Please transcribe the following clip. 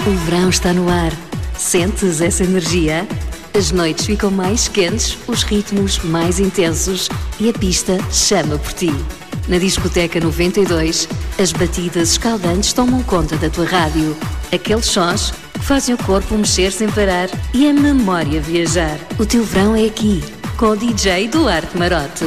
O verão está no ar. Sentes essa energia? As noites ficam mais quentes, os ritmos mais intensos e a pista chama por ti. Na Discoteca 92, as batidas escaldantes tomam conta da tua rádio. Aqueles sons que fazem o corpo mexer sem parar e a memória viajar. O teu verão é aqui, com o DJ Duarte Marote.